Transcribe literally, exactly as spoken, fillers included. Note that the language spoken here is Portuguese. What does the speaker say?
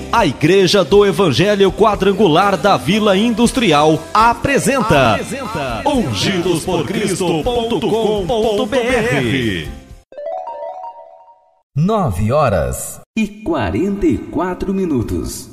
A Igreja do Evangelho Quadrangular da Vila Industrial apresenta, apresenta ungidos por cristo ponto com ponto b r. Nove horas e quarenta e quatro minutos.